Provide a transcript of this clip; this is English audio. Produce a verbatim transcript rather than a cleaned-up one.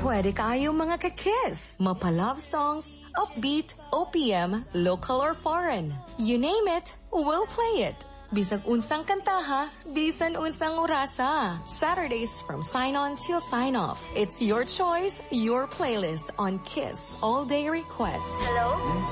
Pwede kayo mga ka-kiss. Mapa-love songs, upbeat, O P M, local or foreign. You name it, we'll play it. Bisag unsang kantaha, bisan unsang orasa. Saturdays from sign-on till sign-off. It's your choice, your playlist on Kiss All Day Request. Hello?